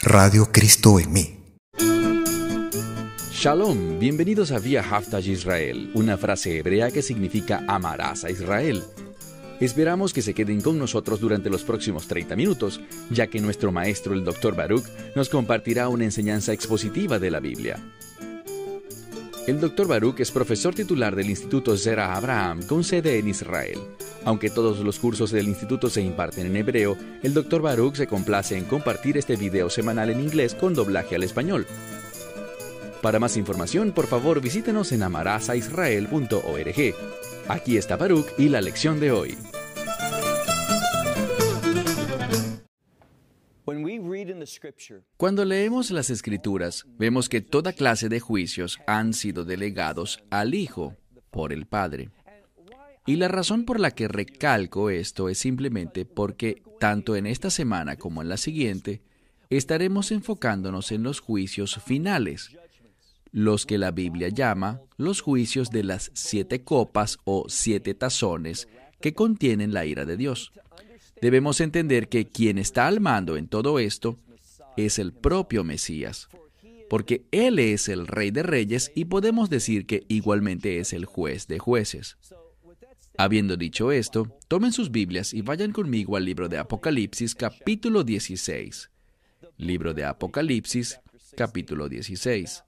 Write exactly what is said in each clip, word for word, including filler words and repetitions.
Radio Cristo en mí. Shalom, bienvenidos a Vía Haftaj Israel, una frase hebrea que significa amarás a Israel. Esperamos que se queden con nosotros durante los próximos treinta minutos, ya que nuestro maestro, el doctor Baruch, nos compartirá una enseñanza expositiva de la Biblia. El doctor Baruch es profesor titular del Instituto Zera Abraham, con sede en Israel. Aunque todos los cursos del instituto se imparten en hebreo, el doctor Baruch se complace en compartir este video semanal en inglés con doblaje al español. Para más información, por favor, visítenos en amarasaisrael punto org. Aquí está Baruch y la lección de hoy. Cuando leemos las Escrituras, vemos que toda clase de juicios han sido delegados al Hijo por el Padre. Y la razón por la que recalco esto es simplemente porque, tanto en esta semana como en la siguiente, estaremos enfocándonos en los juicios finales, los que la Biblia llama los juicios de las siete copas o siete tazones que contienen la ira de Dios. Debemos entender que quien está al mando en todo esto es el propio Mesías, porque Él es el Rey de Reyes y podemos decir que igualmente es el Juez de Jueces. Habiendo dicho esto, tomen sus Biblias y vayan conmigo al libro de Apocalipsis, capítulo dieciséis. Libro de Apocalipsis, capítulo dieciséis.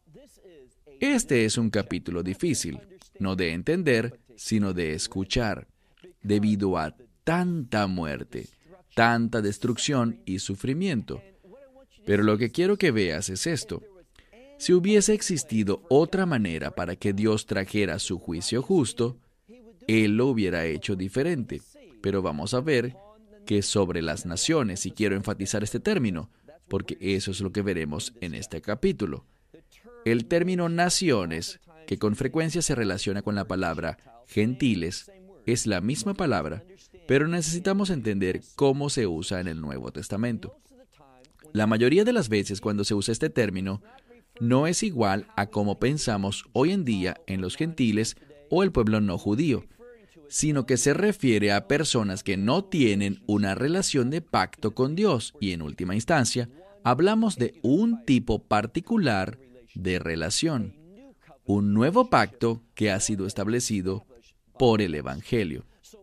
Este es un capítulo difícil, no de entender, sino de escuchar, debido a tanta muerte, tanta destrucción y sufrimiento. Pero lo que quiero que veas es esto. Si hubiese existido otra manera para que Dios trajera su juicio justo, Él lo hubiera hecho diferente. Pero vamos a ver que sobre las naciones, y quiero enfatizar este término, porque eso es lo que veremos en este capítulo. El término naciones, que con frecuencia se relaciona con la palabra gentiles, es la misma palabra, pero necesitamos entender cómo se usa en el Nuevo Testamento. La mayoría de las veces cuando se usa este término, no es igual a cómo pensamos hoy en día en los gentiles o el pueblo no judío, sino que se refiere a personas que no tienen una relación de pacto con Dios y, en última instancia, hablamos de un tipo particular de relación, un nuevo pacto que ha sido establecido por el Evangelio.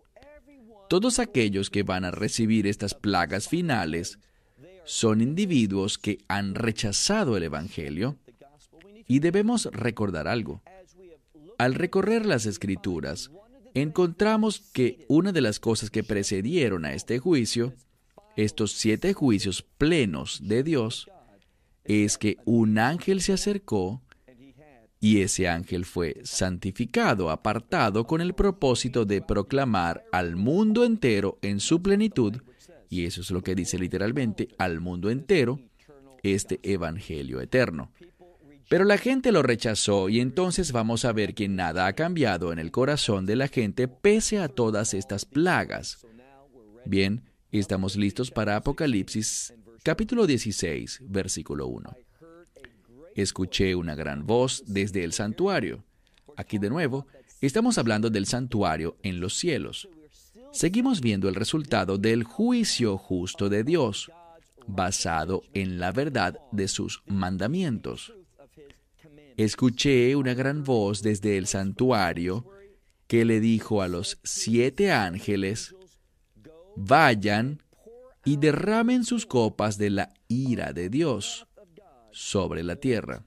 Todos aquellos que van a recibir estas plagas finales son individuos que han rechazado el Evangelio, y debemos recordar algo. Al recorrer las Escrituras, encontramos que una de las cosas que precedieron a este juicio, estos siete juicios plenos de Dios, es que un ángel se acercó y ese ángel fue santificado, apartado con el propósito de proclamar al mundo entero en su plenitud, y eso es lo que dice literalmente, al mundo entero, este evangelio eterno. Pero la gente lo rechazó y entonces vamos a ver que nada ha cambiado en el corazón de la gente pese a todas estas plagas. Bien, estamos listos para Apocalipsis, capítulo dieciséis, versículo uno. Escuché una gran voz desde el santuario. Aquí de nuevo, estamos hablando del santuario en los cielos. Seguimos viendo el resultado del juicio justo de Dios, basado en la verdad de sus mandamientos. Escuché una gran voz desde el santuario que le dijo a los siete ángeles: vayan y derramen sus copas de la ira de Dios sobre la tierra.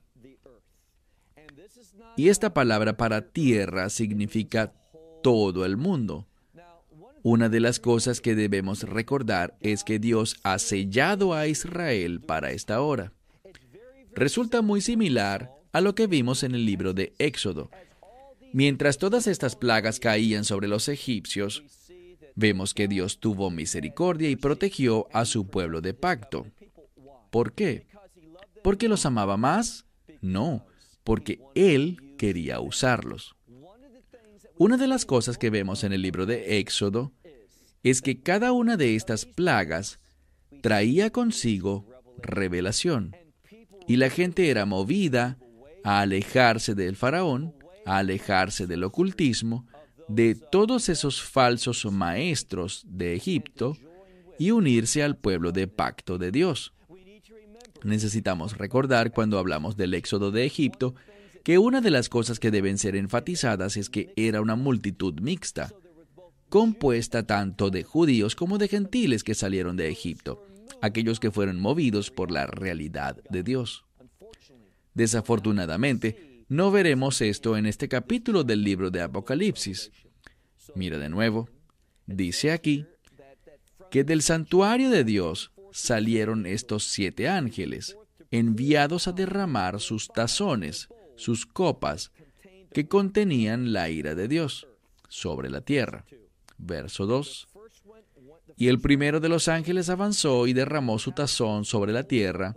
Y esta palabra para tierra significa todo el mundo. Una de las cosas que debemos recordar es que Dios ha sellado a Israel para esta hora. Resulta muy similar a lo que vimos en el libro de Éxodo. Mientras todas estas plagas caían sobre los egipcios, vemos que Dios tuvo misericordia y protegió a su pueblo de pacto. ¿Por qué? ¿Porque los amaba más? No, porque Él quería usarlos. Una de las cosas que vemos en el libro de Éxodo es que cada una de estas plagas traía consigo revelación, y la gente era movida a alejarse del faraón, a alejarse del ocultismo, de todos esos falsos maestros de Egipto, y unirse al pueblo de pacto de Dios. Necesitamos recordar cuando hablamos del éxodo de Egipto que una de las cosas que deben ser enfatizadas es que era una multitud mixta, compuesta tanto de judíos como de gentiles que salieron de Egipto, aquellos que fueron movidos por la realidad de Dios. Desafortunadamente, no veremos esto en este capítulo del libro de Apocalipsis. Mira de nuevo, dice aquí que del santuario de Dios salieron estos siete ángeles, enviados a derramar sus tazones, sus copas, que contenían la ira de Dios, sobre la tierra. Verso dos. Y el primero de los ángeles avanzó y derramó su tazón sobre la tierra,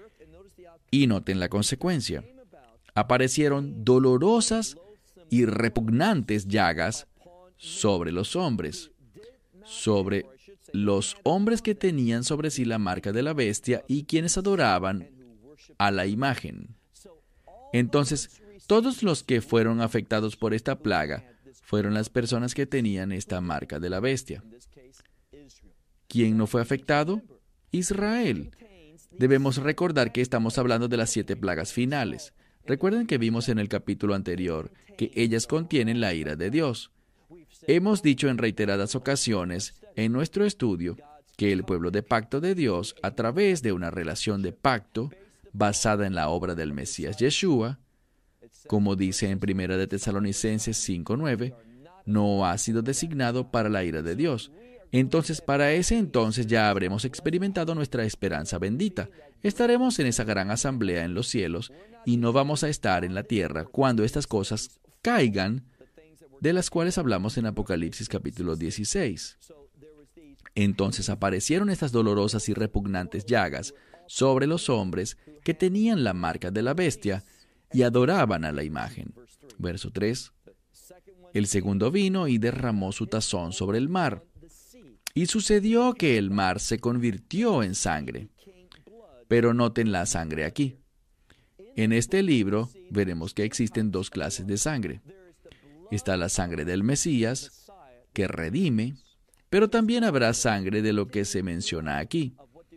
y noten la consecuencia. Aparecieron dolorosas y repugnantes llagas sobre los hombres, sobre los hombres que tenían sobre sí la marca de la bestia y quienes adoraban a la imagen. Entonces, todos los que fueron afectados por esta plaga fueron las personas que tenían esta marca de la bestia. ¿Quién no fue afectado? Israel. Debemos recordar que estamos hablando de las siete plagas finales. Recuerden que vimos en el capítulo anterior que ellas contienen la ira de Dios. Hemos dicho en reiteradas ocasiones en nuestro estudio que el pueblo de pacto de Dios, a través de una relación de pacto basada en la obra del Mesías Yeshua, como dice en Primera de Tesalonicenses cinco nueve, no ha sido designado para la ira de Dios. Entonces, para ese entonces ya habremos experimentado nuestra esperanza bendita. Estaremos en esa gran asamblea en los cielos y no vamos a estar en la tierra cuando estas cosas caigan, de las cuales hablamos en Apocalipsis capítulo dieciséis. Entonces aparecieron estas dolorosas y repugnantes llagas sobre los hombres que tenían la marca de la bestia y adoraban a la imagen. Verso tres. El segundo vino y derramó su tazón sobre el mar. Y sucedió que el mar se convirtió en sangre. Pero noten la sangre aquí. En este libro veremos que existen dos clases de sangre. Está la sangre del Mesías, que redime, pero también habrá sangre de lo que se menciona aquí.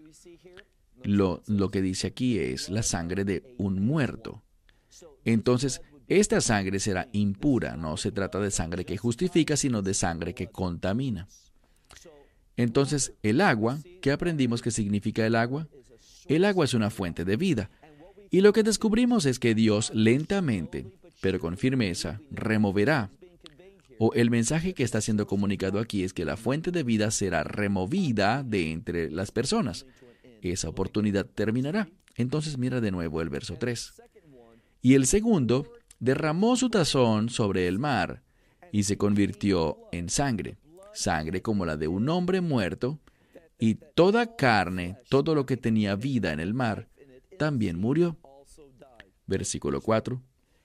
Lo, lo que dice aquí es la sangre de un muerto. Entonces, esta sangre será impura. No se trata de sangre que justifica, sino de sangre que contamina. Entonces, el agua, ¿qué aprendimos que significa el agua? El agua es una fuente de vida. Y lo que descubrimos es que Dios lentamente, pero con firmeza, removerá. O el mensaje que está siendo comunicado aquí es que la fuente de vida será removida de entre las personas. Esa oportunidad terminará. Entonces mira de nuevo el verso tres. Y el segundo derramó su tazón sobre el mar y se convirtió en sangre. Sangre como la de un hombre muerto, y toda carne, todo lo que tenía vida en el mar, también murió. Versículo cuatro.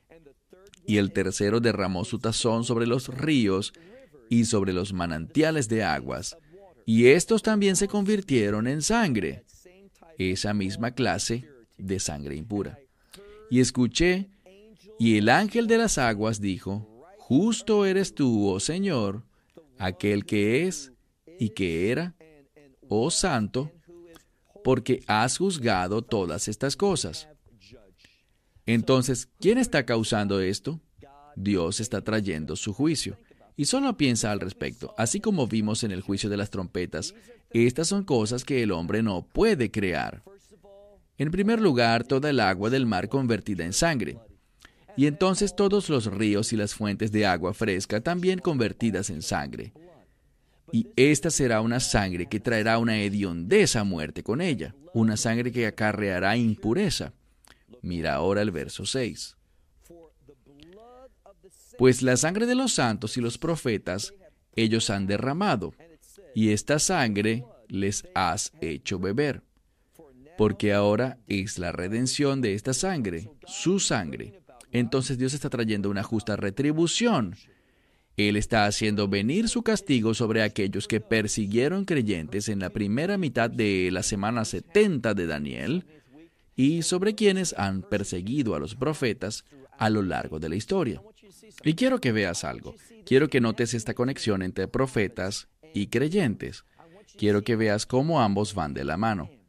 Y el tercero derramó su tazón sobre los ríos y sobre los manantiales de aguas, y estos también se convirtieron en sangre, esa misma clase de sangre impura. Y escuché, y el ángel de las aguas dijo: Justo eres tú, oh Señor, aquel que es y que era, oh Santo, porque has juzgado todas estas cosas. Entonces, ¿quién está causando esto? Dios está trayendo su juicio. Y solo piensa al respecto. Así como vimos en el juicio de las trompetas, estas son cosas que el hombre no puede crear. En primer lugar, toda el agua del mar convertida en sangre. Y entonces todos los ríos y las fuentes de agua fresca también convertidas en sangre. Y esta será una sangre que traerá una hediondez a muerte con ella, una sangre que acarreará impureza. Mira ahora el verso seis. Pues la sangre de los santos y los profetas ellos han derramado, y esta sangre les has hecho beber. Porque ahora es la redención de esta sangre, su sangre. Entonces Dios está trayendo una justa retribución. Él está haciendo venir su castigo sobre aquellos que persiguieron creyentes en la primera mitad de la semana setenta de Daniel y sobre quienes han perseguido a los profetas a lo largo de la historia. Y quiero que veas algo. Quiero que notes esta conexión entre profetas y creyentes. Quiero que veas cómo ambos van de la mano.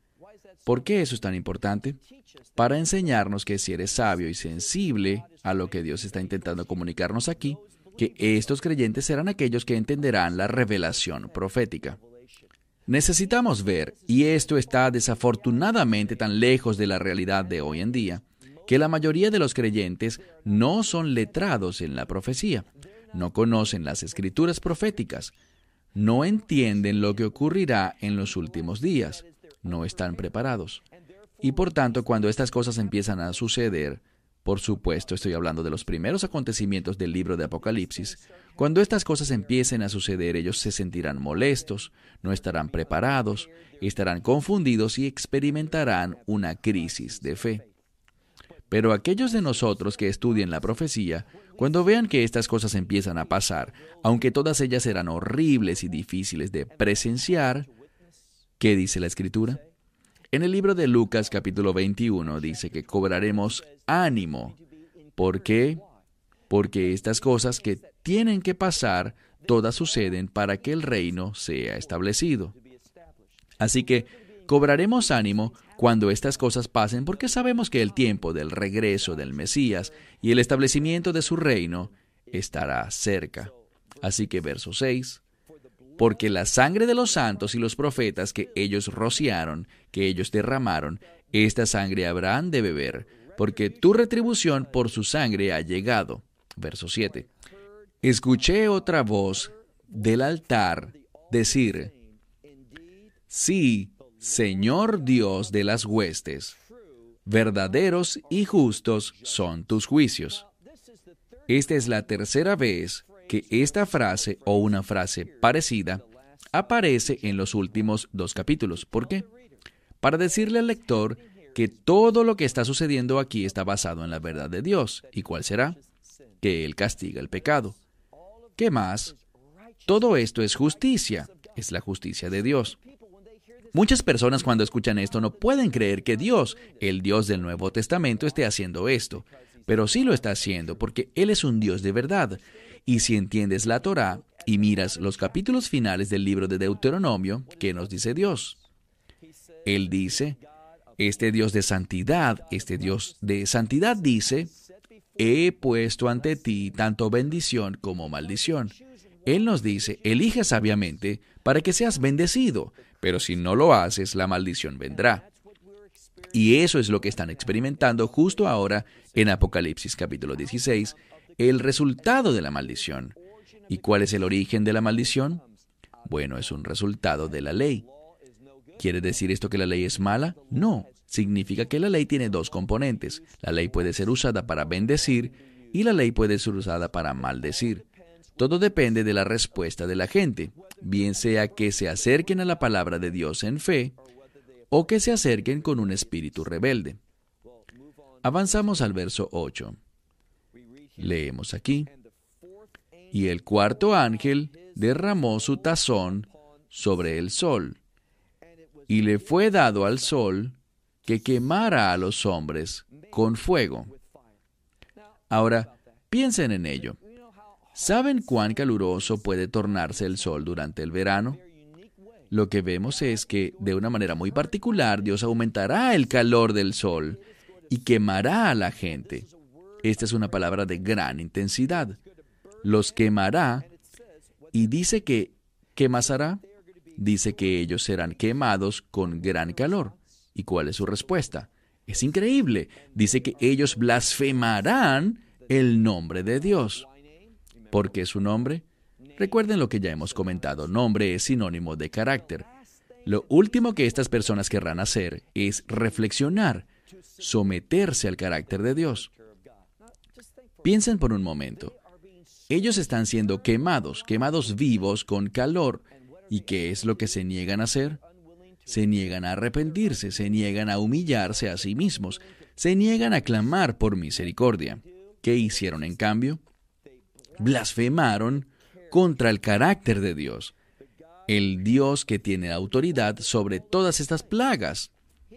¿Por qué eso es tan importante? Para enseñarnos que si eres sabio y sensible a lo que Dios está intentando comunicarnos aquí, que estos creyentes serán aquellos que entenderán la revelación profética. Necesitamos ver, y esto está desafortunadamente tan lejos de la realidad de hoy en día, que la mayoría de los creyentes no son letrados en la profecía, no conocen las escrituras proféticas, no entienden lo que ocurrirá en los últimos días, no están preparados. Y por tanto, cuando estas cosas empiezan a suceder, por supuesto, estoy hablando de los primeros acontecimientos del libro de Apocalipsis, cuando estas cosas empiecen a suceder, ellos se sentirán molestos, no estarán preparados, estarán confundidos y experimentarán una crisis de fe. Pero aquellos de nosotros que estudian la profecía, cuando vean que estas cosas empiezan a pasar, aunque todas ellas serán horribles y difíciles de presenciar, ¿qué dice la Escritura? En el libro de Lucas capítulo veintiuno dice que cobraremos ánimo. ¿Por qué? Porque estas cosas que tienen que pasar, todas suceden para que el reino sea establecido. Así que cobraremos ánimo cuando estas cosas pasen porque sabemos que el tiempo del regreso del Mesías y el establecimiento de su reino estará cerca. Así que verso seis. Porque la sangre de los santos y los profetas que ellos rociaron, que ellos derramaron, esta sangre habrán de beber, porque tu retribución por su sangre ha llegado. Verso siete. Escuché otra voz del altar decir, sí, Señor Dios de las huestes, verdaderos y justos son tus juicios. Esta es la tercera vez que esta frase o una frase parecida aparece en los últimos dos capítulos. ¿Por qué? Para decirle al lector que todo lo que está sucediendo aquí está basado en la verdad de Dios. ¿Y cuál será? Que Él castiga el pecado. ¿Qué más? Todo esto es justicia, es la justicia de Dios. Muchas personas cuando escuchan esto no pueden creer que Dios, el Dios del Nuevo Testamento, esté haciendo esto, pero sí lo está haciendo porque Él es un Dios de verdad. Y si entiendes la Torá y miras los capítulos finales del libro de Deuteronomio, ¿qué nos dice Dios? Él dice, este Dios de santidad, este Dios de santidad dice, he puesto ante ti tanto bendición como maldición. Él nos dice, elige sabiamente para que seas bendecido, pero si no lo haces, la maldición vendrá. Y eso es lo que están experimentando justo ahora en Apocalipsis capítulo dieciséis, el resultado de la maldición. ¿Y cuál es el origen de la maldición? Bueno, es un resultado de la ley. ¿Quiere decir esto que la ley es mala? No. Significa que la ley tiene dos componentes. La ley puede ser usada para bendecir y la ley puede ser usada para maldecir. Todo depende de la respuesta de la gente, bien sea que se acerquen a la palabra de Dios en fe o que se acerquen con un espíritu rebelde. Avanzamos al verso ocho. Leemos aquí. Y el cuarto ángel derramó su tazón sobre el sol, y le fue dado al sol que quemara a los hombres con fuego. Ahora, piensen en ello. ¿Saben cuán caluroso puede tornarse el sol durante el verano? Lo que vemos es que, de una manera muy particular, Dios aumentará el calor del sol y quemará a la gente. Esta es una palabra de gran intensidad. Los quemará, y dice que, ¿qué más hará? Dice que ellos serán quemados con gran calor. ¿Y cuál es su respuesta? Es increíble. Dice que ellos blasfemarán el nombre de Dios. ¿Por qué su nombre? Recuerden lo que ya hemos comentado. Nombre es sinónimo de carácter. Lo último que estas personas querrán hacer es reflexionar, someterse al carácter de Dios. Piensen por un momento. Ellos están siendo quemados, quemados vivos con calor. ¿Y qué es lo que se niegan a hacer? Se niegan a arrepentirse, se niegan a humillarse a sí mismos, se niegan a clamar por misericordia. ¿Qué hicieron en cambio? Blasfemaron contra el carácter de Dios, el Dios que tiene autoridad sobre todas estas plagas.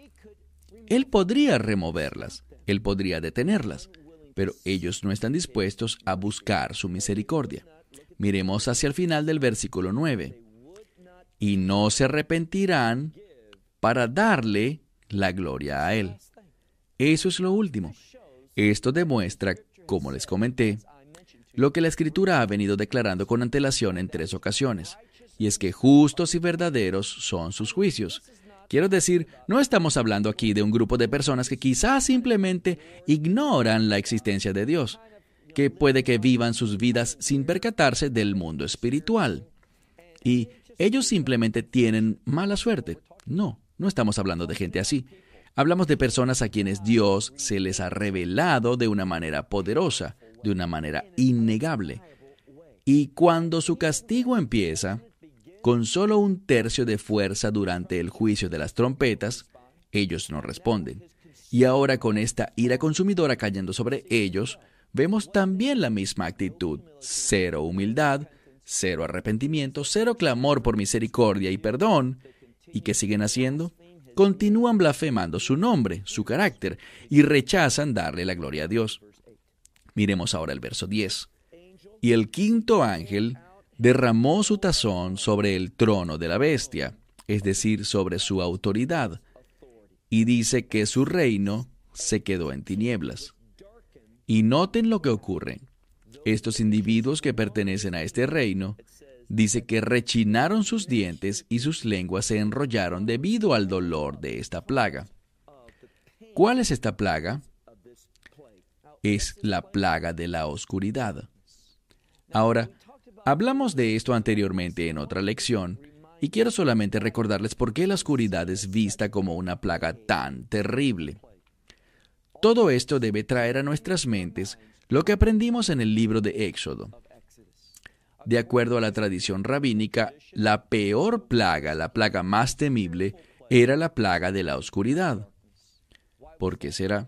Él podría removerlas, Él podría detenerlas, pero ellos no están dispuestos a buscar su misericordia. Miremos hacia el final del versículo nueve. Y no se arrepentirán para darle la gloria a Él. Eso es lo último. Esto demuestra, como les comenté, lo que la Escritura ha venido declarando con antelación en tres ocasiones, y es que justos y verdaderos son sus juicios. Quiero decir, no estamos hablando aquí de un grupo de personas que quizás simplemente ignoran la existencia de Dios, que puede que vivan sus vidas sin percatarse del mundo espiritual. Y ellos simplemente tienen mala suerte. No, no estamos hablando de gente así. Hablamos de personas a quienes Dios se les ha revelado de una manera poderosa, de una manera innegable. Y cuando su castigo empieza, con solo un tercio de fuerza durante el juicio de las trompetas, ellos no responden. Y ahora con esta ira consumidora cayendo sobre ellos, vemos también la misma actitud. Cero humildad, cero arrepentimiento, cero clamor por misericordia y perdón. ¿Y qué siguen haciendo? Continúan blasfemando su nombre, su carácter, y rechazan darle la gloria a Dios. Miremos ahora el verso diez. Y el quinto ángel derramó su tazón sobre el trono de la bestia, es decir, sobre su autoridad, y dice que su reino se quedó en tinieblas. Y noten lo que ocurre. Estos individuos que pertenecen a este reino, dice que rechinaron sus dientes y sus lenguas se enrollaron debido al dolor de esta plaga. ¿Cuál es esta plaga? Es la plaga de la oscuridad. Ahora, hablamos de esto anteriormente en otra lección, y quiero solamente recordarles por qué la oscuridad es vista como una plaga tan terrible. Todo esto debe traer a nuestras mentes lo que aprendimos en el libro de Éxodo. De acuerdo a la tradición rabínica, la peor plaga, la plaga más temible, era la plaga de la oscuridad. ¿Por qué será?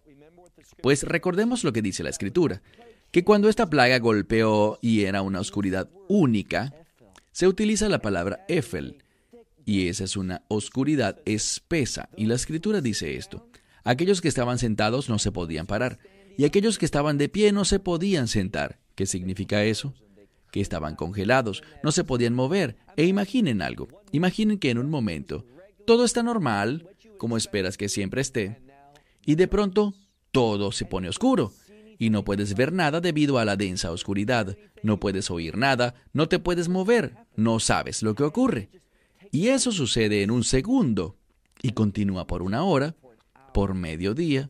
Pues recordemos lo que dice la Escritura, que cuando esta plaga golpeó y era una oscuridad única, se utiliza la palabra Éfel, y esa es una oscuridad espesa, y la Escritura dice esto: aquellos que estaban sentados no se podían parar, y aquellos que estaban de pie no se podían sentar. ¿Qué significa eso? Que estaban congelados, no se podían mover. E imaginen algo, imaginen que en un momento todo está normal, como esperas que siempre esté, y de pronto todo se pone oscuro, y no puedes ver nada debido a la densa oscuridad, no puedes oír nada, no te puedes mover, no sabes lo que ocurre. Y eso sucede en un segundo, y continúa por una hora, por medio día,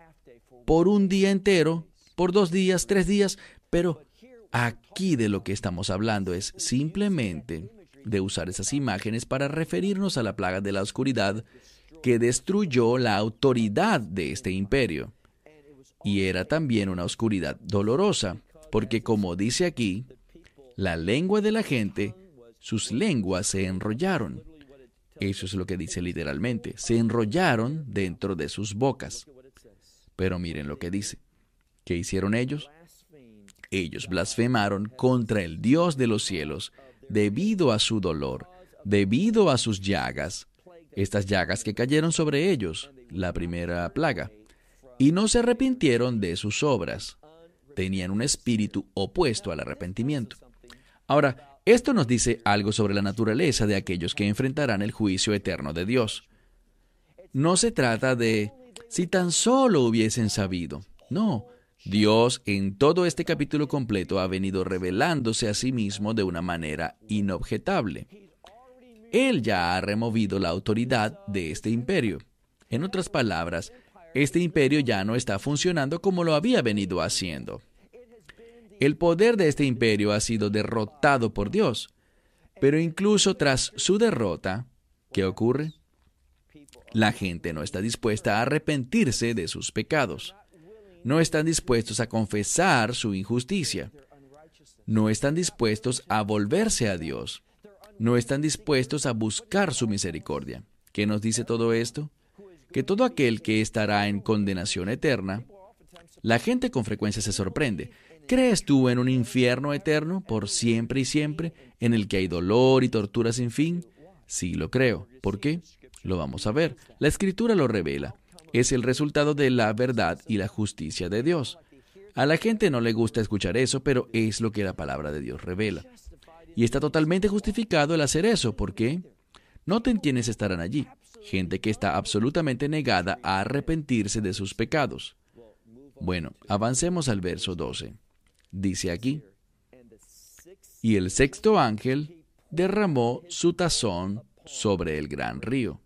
por un día entero, por dos días, tres días, pero aquí de lo que estamos hablando es simplemente de usar esas imágenes para referirnos a la plaga de la oscuridad que destruyó la autoridad de este imperio. Y era también una oscuridad dolorosa, porque como dice aquí, la lengua de la gente, sus lenguas se enrollaron. Eso es lo que dice literalmente, se enrollaron dentro de sus bocas. Pero miren lo que dice. ¿Qué hicieron ellos? Ellos blasfemaron contra el Dios de los cielos debido a su dolor, debido a sus llagas, estas llagas que cayeron sobre ellos, la primera plaga, y no se arrepintieron de sus obras. Tenían un espíritu opuesto al arrepentimiento. Ahora, esto nos dice algo sobre la naturaleza de aquellos que enfrentarán el juicio eterno de Dios. No se trata de si tan solo hubiesen sabido. No, Dios en todo este capítulo completo ha venido revelándose a sí mismo de una manera inobjetable. Él ya ha removido la autoridad de este imperio. En otras palabras, este imperio ya no está funcionando como lo había venido haciendo. El poder de este imperio ha sido derrotado por Dios. Pero incluso tras su derrota, ¿qué ocurre? La gente no está dispuesta a arrepentirse de sus pecados. No están dispuestos a confesar su injusticia. No están dispuestos a volverse a Dios. No están dispuestos a buscar su misericordia. ¿Qué nos dice todo esto? Que todo aquel que estará en condenación eterna, la gente con frecuencia se sorprende. ¿Crees tú en un infierno eterno por siempre y siempre, en el que hay dolor y tortura sin fin? Sí, lo creo. ¿Por qué? Lo vamos a ver. La Escritura lo revela. Es el resultado de la verdad y la justicia de Dios. A la gente no le gusta escuchar eso, pero es lo que la palabra de Dios revela. Y está totalmente justificado el hacer eso. ¿Por qué? Noten quiénes estarán allí. gente que está absolutamente negada a arrepentirse de sus pecados. Bueno, avancemos al verso doce. Dice aquí: y el sexto ángel derramó su tazón sobre el gran río.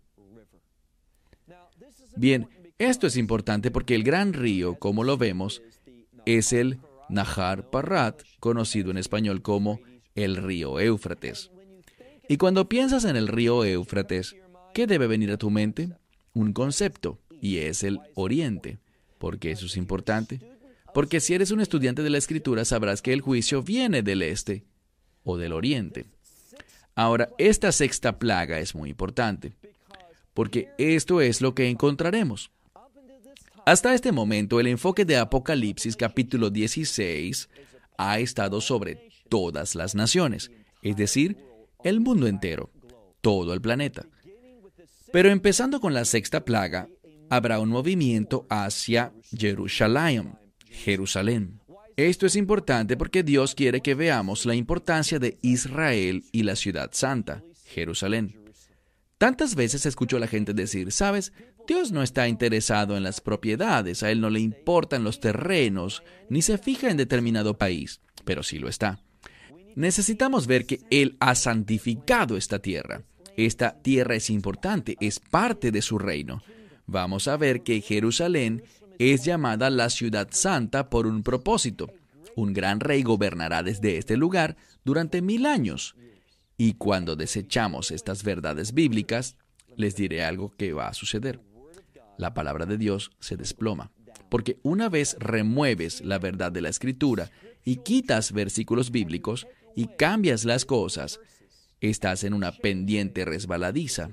Bien, esto es importante porque el gran río, como lo vemos, es el Nahar Parrat, conocido en español como el río Éufrates. Y cuando piensas en el río Éufrates, ¿qué debe venir a tu mente? Un concepto, y es el Oriente. ¿Por qué eso es importante? Porque si eres un estudiante de la Escritura, sabrás que el juicio viene del este o del oriente. Ahora, esta sexta plaga es muy importante, porque esto es lo que encontraremos. Hasta este momento, el enfoque de Apocalipsis capítulo dieciséis ha estado sobre todas las naciones, es decir, el mundo entero, todo el planeta. Pero empezando con la sexta plaga, habrá un movimiento hacia Jerusalén, Jerusalén. Esto es importante porque Dios quiere que veamos la importancia de Israel y la ciudad santa, Jerusalén. Tantas veces escucho a la gente decir, ¿sabes? Dios no está interesado en las propiedades, a Él no le importan los terrenos, ni se fija en determinado país, pero sí lo está. Necesitamos ver que Él ha santificado esta tierra. Esta tierra es importante, es parte de su reino. Vamos a ver que Jerusalén es llamada la ciudad santa por un propósito. Un gran rey gobernará desde este lugar durante mil años. Y cuando desechamos estas verdades bíblicas, les diré algo que va a suceder. La palabra de Dios se desploma. Porque una vez remueves la verdad de la Escritura y quitas versículos bíblicos y cambias las cosas, estás en una pendiente resbaladiza.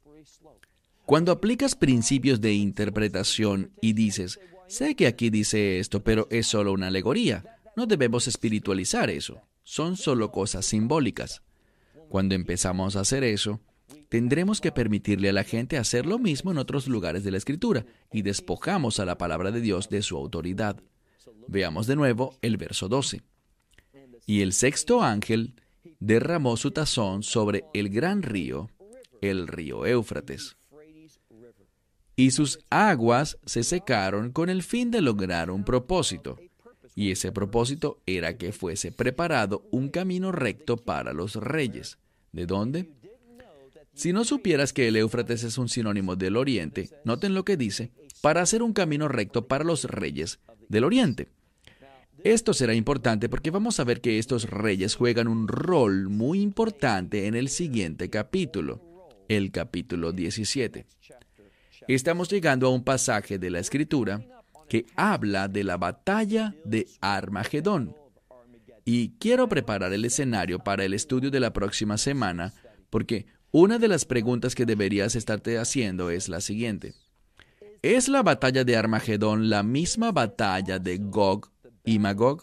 Cuando aplicas principios de interpretación y dices, sé que aquí dice esto, pero es solo una alegoría, no debemos espiritualizar eso, son solo cosas simbólicas. Cuando empezamos a hacer eso, tendremos que permitirle a la gente hacer lo mismo en otros lugares de la Escritura y despojamos a la palabra de Dios de su autoridad. Veamos de nuevo el verso doce. Y el sexto ángel derramó su tazón sobre el gran río, el río Éufrates. Y sus aguas se secaron con el fin de lograr un propósito. Y ese propósito era que fuese preparado un camino recto para los reyes. ¿De dónde? Si no supieras que el Éufrates es un sinónimo del oriente, noten lo que dice, para hacer un camino recto para los reyes del oriente. Esto será importante porque vamos a ver que estos reyes juegan un rol muy importante en el siguiente capítulo, el capítulo diecisiete. Estamos llegando a un pasaje de la Escritura que habla de la batalla de Armagedón. Y quiero preparar el escenario para el estudio de la próxima semana, porque una de las preguntas que deberías estarte haciendo es la siguiente. ¿Es la batalla de Armagedón la misma batalla de Gog y Magog?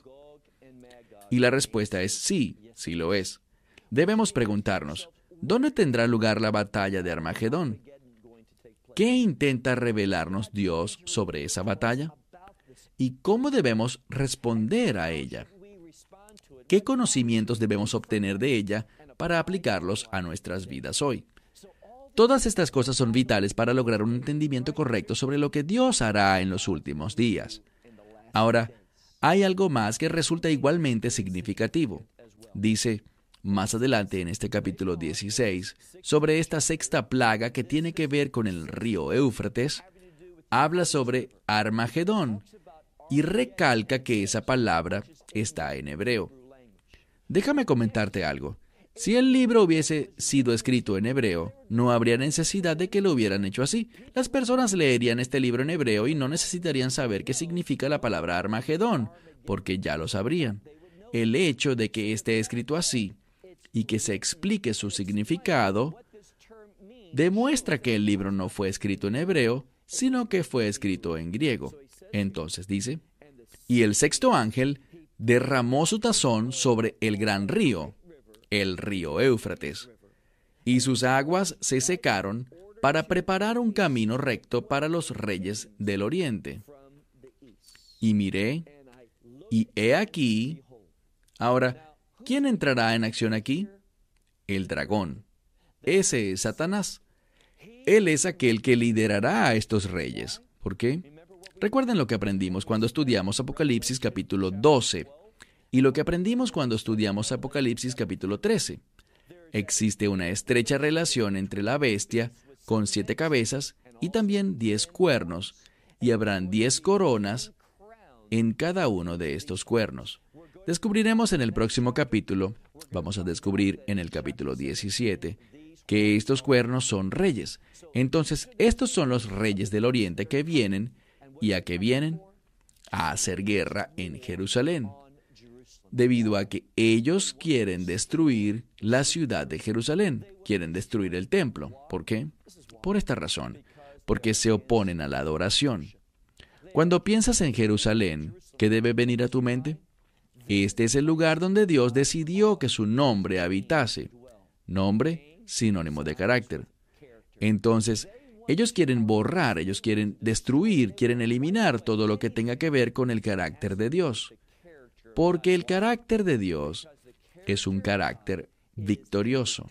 Y la respuesta es sí, sí lo es. Debemos preguntarnos, ¿dónde tendrá lugar la batalla de Armagedón? ¿Qué intenta revelarnos Dios sobre esa batalla? ¿Y cómo debemos responder a ella? ¿Qué conocimientos debemos obtener de ella para aplicarlos a nuestras vidas hoy? Todas estas cosas son vitales para lograr un entendimiento correcto sobre lo que Dios hará en los últimos días. Ahora, hay algo más que resulta igualmente significativo. Dice, más adelante en este capítulo dieciséis, sobre esta sexta plaga que tiene que ver con el río Éufrates, habla sobre Armagedón y recalca que esa palabra está en hebreo. Déjame comentarte algo. Si el libro hubiese sido escrito en hebreo, no habría necesidad de que lo hubieran hecho así. Las personas leerían este libro en hebreo y no necesitarían saber qué significa la palabra Armagedón, porque ya lo sabrían. El hecho de que esté escrito así y que se explique su significado demuestra que el libro no fue escrito en hebreo, sino que fue escrito en griego. Entonces dice, y el sexto ángel derramó su tazón sobre el gran río, el río Éufrates, y sus aguas se secaron para preparar un camino recto para los reyes del oriente. Y miré, y he aquí. Ahora, ¿quién entrará en acción aquí? El dragón. Ese es Satanás. Él es aquel que liderará a estos reyes. ¿Por qué? Recuerden lo que aprendimos cuando estudiamos Apocalipsis capítulo doce y lo que aprendimos cuando estudiamos Apocalipsis capítulo trece. Existe una estrecha relación entre la bestia con siete cabezas y también diez cuernos, y habrán diez coronas en cada uno de estos cuernos. Descubriremos en el próximo capítulo, vamos a descubrir en el capítulo diecisiete, que estos cuernos son reyes. Entonces, estos son los reyes del oriente que vienen, ¿y a qué vienen? A hacer guerra en Jerusalén, debido a que ellos quieren destruir la ciudad de Jerusalén, quieren destruir el templo. ¿Por qué? Por esta razón, porque se oponen a la adoración. Cuando piensas en Jerusalén, ¿qué debe venir a tu mente? Este es el lugar donde Dios decidió que su nombre habitase. Nombre, sinónimo de carácter. Entonces, ellos quieren borrar, ellos quieren destruir, quieren eliminar todo lo que tenga que ver con el carácter de Dios. Porque el carácter de Dios es un carácter victorioso.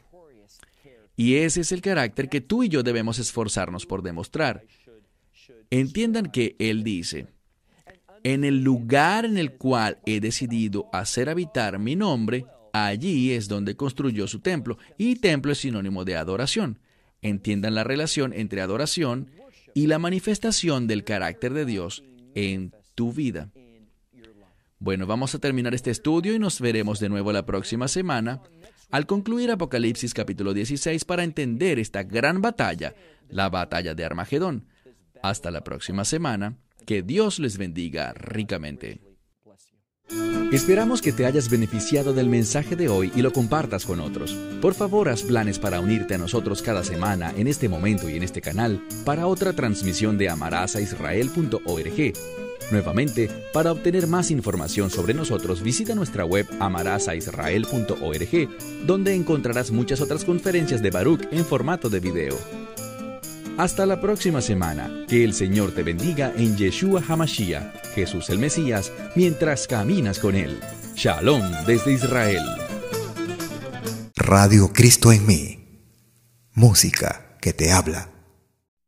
Y ese es el carácter que tú y yo debemos esforzarnos por demostrar. Entiendan que Él dice, en el lugar en el cual he decidido hacer habitar mi nombre, allí es donde construyó su templo, y templo es sinónimo de adoración. Entiendan la relación entre adoración y la manifestación del carácter de Dios en tu vida. Bueno, vamos a terminar este estudio y nos veremos de nuevo la próxima semana al concluir Apocalipsis capítulo dieciséis para entender esta gran batalla, la batalla de Armagedón. Hasta la próxima semana. Que Dios les bendiga ricamente. Esperamos que te hayas beneficiado del mensaje de hoy y lo compartas con otros. Por favor, haz planes para unirte a nosotros cada semana en este momento y en este canal para otra transmisión de amarás a israel punto org. Nuevamente, para obtener más información sobre nosotros, visita nuestra web amarás a israel punto org, donde encontrarás muchas otras conferencias de Baruch en formato de video. Hasta la próxima semana. Que el Señor te bendiga en Yeshua HaMashiach, Jesús el Mesías, mientras caminas con Él. Shalom desde Israel. Radio Cristo en mí. Música que te habla.